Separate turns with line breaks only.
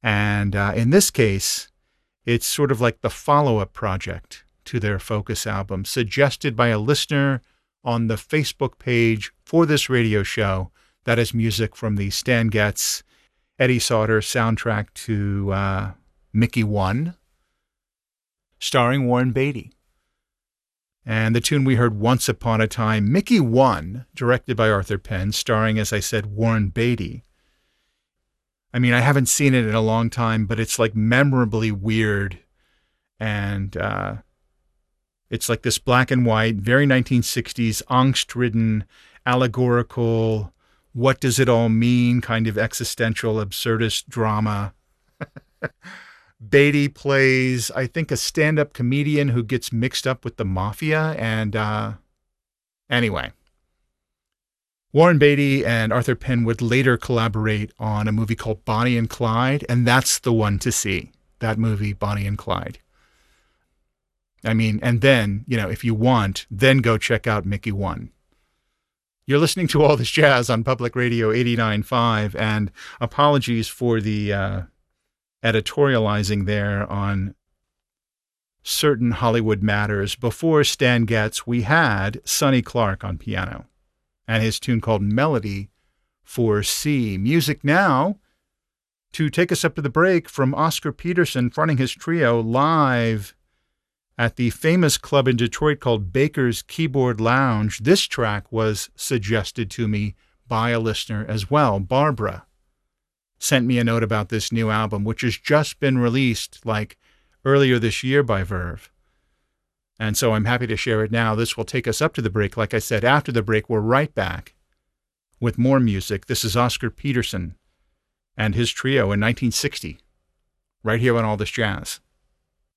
And in this case, it's sort of like the follow-up project to their Focus album, suggested by a listener on the Facebook page for this radio show. That is music from the Stan Getz, Eddie Sauter soundtrack to Mickey 1, starring Warren Beatty. And the tune we heard, Once Upon a Time, Mickey 1, directed by Arthur Penn, starring, as I said, Warren Beatty. I mean, I haven't seen it in a long time, but it's like memorably weird. And it's like this black and white, very 1960s, angst-ridden, allegorical, what does it all mean kind of existential, absurdist drama. Beatty plays, I think, a stand-up comedian who gets mixed up with the mafia. And anyway, Warren Beatty and Arthur Penn would later collaborate on a movie called Bonnie and Clyde, and that's the one to see, that movie, Bonnie and Clyde. I mean, and then, you know, if you want, then go check out Mickey 1. You're listening to All This Jazz on Public Radio 89.5, and apologies for the editorializing there on certain Hollywood matters. Before Stan Getz, we had Sonny Clark on piano and his tune called Melody for C. Music now to take us up to the break from Oscar Peterson fronting his trio live at the famous club in Detroit called Baker's Keyboard Lounge. This track was suggested to me by a listener as well. Barbara sent me a note about this new album, which has just been released like earlier this year by Verve. And so I'm happy to share it now. This will take us up to the break. Like I said, after the break, we're right back with more music. This is Oscar Peterson and his trio in 1960, right here on All This Jazz.